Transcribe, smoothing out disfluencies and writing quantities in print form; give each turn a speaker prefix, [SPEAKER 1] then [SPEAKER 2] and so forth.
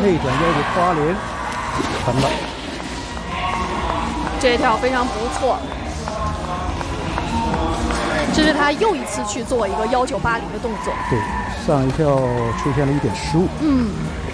[SPEAKER 1] 内转1980，成了。
[SPEAKER 2] 这一跳非常不错，这是他又一次去做一个1980的动作。
[SPEAKER 1] 对，上一跳出现了一点失误。
[SPEAKER 2] 嗯。